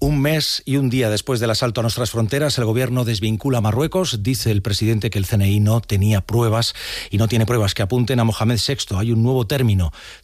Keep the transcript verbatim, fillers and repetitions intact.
Un mes y un día después del asalto a nuestras fronteras, el gobierno desvincula a Marruecos. Dice el presidente que el C N I no tenía pruebas y no tiene pruebas que apunten a Mohamed sexto. Hay un nuevo término